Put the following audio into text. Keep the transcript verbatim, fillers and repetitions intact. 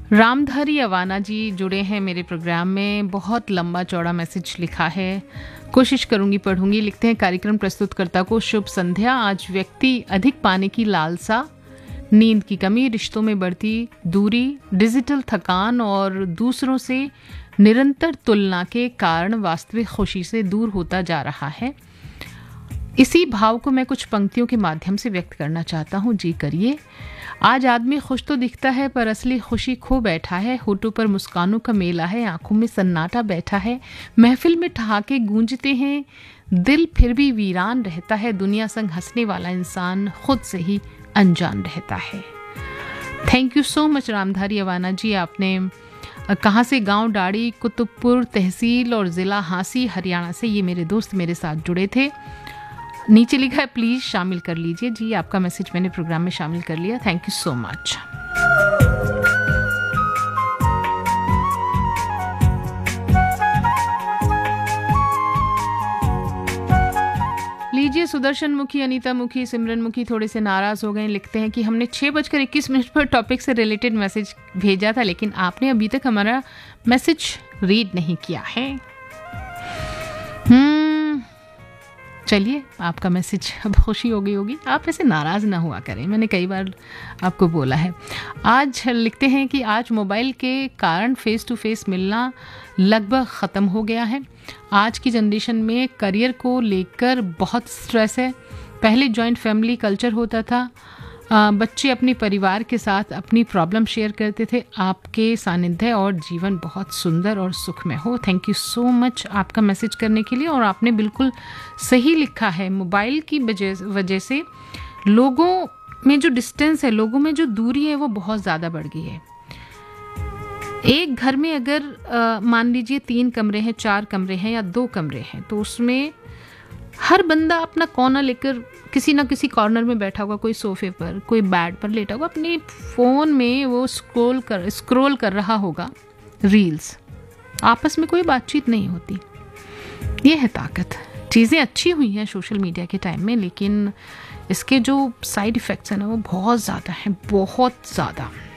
रामधारी अवाना जी जुड़े हैं मेरे प्रोग्राम में। बहुत लंबा चौड़ा मैसेज लिखा है, कोशिश करूंगी पढ़ूंगी। लिखते हैं, कार्यक्रम प्रस्तुतकर्ता को शुभ संध्या। आज व्यक्ति अधिक पाने की लालसा, नींद की कमी, रिश्तों में बढ़ती दूरी, डिजिटल थकान और दूसरों से निरंतर तुलना के कारण वास्तविक खुशी से दूर होता जा रहा है। इसी भाव को मैं कुछ पंक्तियों के माध्यम से व्यक्त करना चाहता हूँ। जी करिए। आज आदमी खुश तो दिखता है पर असली खुशी खो बैठा है। होठों पर मुस्कानों का मेला है, आंखों में सन्नाटा बैठा है। महफिल में ठहाके गूंजते हैं, दिल फिर भी वीरान रहता है। दुनिया संग हंसने वाला इंसान खुद से ही अनजान रहता है। Thank you so much Ramdhari Awana जी। आपने कहाँ से? गांव डाड़ी, कुतुबपुर तहसील और ज़िला हांसी, हरियाणा से ये मेरे दोस्त मेरे साथ जुड़े थे। नीचे लिखा है प्लीज़ शामिल कर लीजिए। जी, आपका मैसेज मैंने प्रोग्राम में शामिल कर लिया। Thank you so much. लीजिए, सुदर्शन मुखी, अनीता मुखी, सिमरन मुखी थोड़े से नाराज़ हो गए। लिखते हैं कि हमने छः बजकर इक्कीस मिनट पर टॉपिक से रिलेटेड मैसेज भेजा था, लेकिन आपने अभी तक हमारा मैसेज रीड नहीं किया है। हम्म चलिए, आपका मैसेज अब खुशी हो गई होगी। आप ऐसे नाराज़ ना हुआ करें, मैंने कई बार आपको बोला है। आज लिखते हैं कि आज मोबाइल के कारण फ़ेस टू फेस मिलना लगभग ख़त्म हो गया है। आज की जनरेशन में करियर को लेकर बहुत स्ट्रेस है। पहले जॉइंट फैमिली कल्चर होता था, आ, बच्चे अपने परिवार के साथ अपनी प्रॉब्लम शेयर करते थे। आपके सानिध्य और जीवन बहुत सुंदर और सुखमय हो। थैंक यू सो मच आपका मैसेज करने के लिए। और आपने बिल्कुल सही लिखा है, मोबाइल की वजह से लोगों में जो डिस्टेंस है, लोगों में जो दूरी है, वो बहुत ज़्यादा बढ़ गई है। एक घर में अगर मान लीजिए तीन कमरे हैं, चार कमरे हैं या दो कमरे हैं, तो उसमें हर बंदा अपना कोना लेकर किसी ना किसी कॉर्नर में बैठा होगा, कोई सोफे पर, कोई बेड पर लेटा होगा, अपने फ़ोन में वो स्क्रॉल कर स्क्रॉल कर रहा होगा रील्स। आपस में कोई बातचीत नहीं होती। ये है ताकत। चीज़ें अच्छी हुई हैं सोशल मीडिया के टाइम में, लेकिन इसके जो साइड इफ़ेक्ट्स हैं ना, वो बहुत ज़्यादा हैं, बहुत ज़्यादा।